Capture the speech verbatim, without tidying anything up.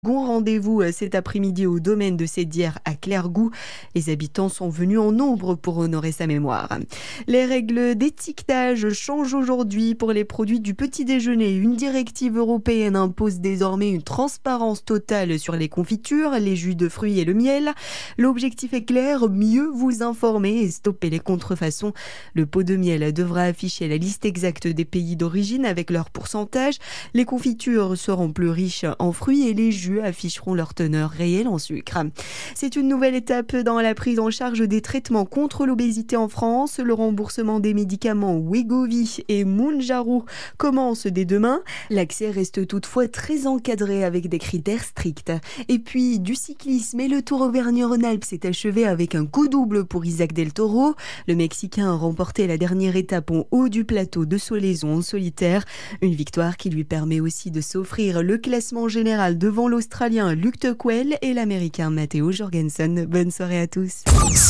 Bon rendez-vous euh, cet après-midi au domaine de Sédière à Clairgou. Les habitants sont venus en nombre pour honorer sa mémoire. Les règles d'étiquetage changent aujourd'hui pour les produits du petit déjeuner. Une directive européenne impose désormais une transparence totale sur les confitures, les jus de fruits et le miel. L'objectif est clair, mieux vous informer et stopper les contrefaçons. Le pot de miel devra afficher la liste exacte des pays d'origine avec leur pourcentage. Les confitures seront plus riches en fruits et les jus afficheront leur teneur réelle en sucre. C'est une nouvelle étape dans la prise en charge des traitements contre l'obésité en France. Le remboursement des médicaments Wegovy et Mounjaro commence dès demain. L'accès reste toutefois très encadré avec des critères stricts. Et puis du cyclisme, et le Tour Auvergne-Rhône-Alpes s'est achevé avec un coup double pour Isaac Del Toro. Le Mexicain a remporté la dernière étape en haut du plateau de Solaison en solitaire. Une victoire qui lui permet aussi de s'offrir le classement général devant l'Australien Luke Tuckwell et l'Américain Matteo Jorgensen. Bonne soirée à tous.